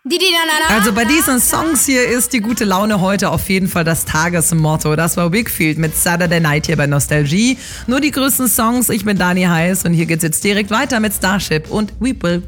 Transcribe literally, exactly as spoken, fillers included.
Also bei diesen Songs hier ist die gute Laune heute auf jeden Fall das Tagesmotto. Das war Whigfield mit Saturday Night hier bei Nostalgie. Nur die größten Songs. Ich bin Dani Heiß und hier geht's jetzt direkt weiter mit Starship und We Will